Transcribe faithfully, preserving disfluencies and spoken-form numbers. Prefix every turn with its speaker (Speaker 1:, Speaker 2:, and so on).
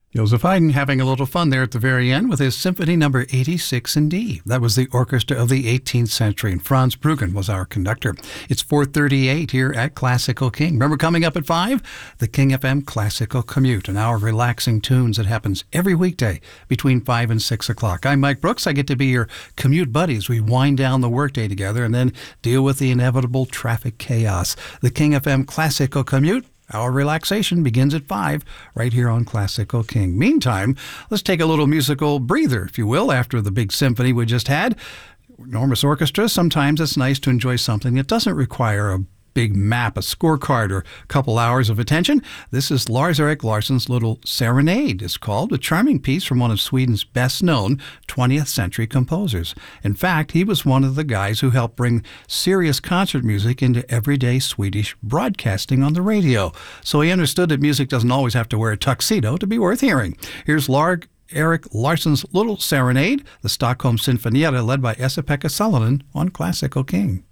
Speaker 1: Joseph Haydn having a little fun there at the very end with his Symphony Number eighty-six in D. That was the orchestra of the eighteenth century, and Franz Bruggen was our conductor. It's four thirty-eight here at Classical King. Remember, coming up at five, the King F M Classical Commute, an hour of relaxing tunes that happens every weekday between five and six o'clock. I'm Mike Brooks. I get to be your commute buddy as we wind down the workday together and then deal with the inevitable traffic chaos. The King F M Classical Commute, our relaxation, begins at five right here on Classical King. Meantime, let's take a little musical breather, if you will, after the big symphony we just had. Enormous orchestra, sometimes it's nice to enjoy something that doesn't require a big map, a scorecard, or a couple hours of attention. This is Lars-Erik Larsson's little Serenade, it's called, a charming piece from one of Sweden's best-known twentieth century composers. In fact, he was one of the guys who helped bring serious concert music into everyday Swedish broadcasting on the radio. So he understood that music doesn't always have to wear a tuxedo to be worth hearing. Here's Lars-Erik Larsson's little Serenade, the Stockholm Sinfonietta, led by Esa-Pekka Salonen on Classical King.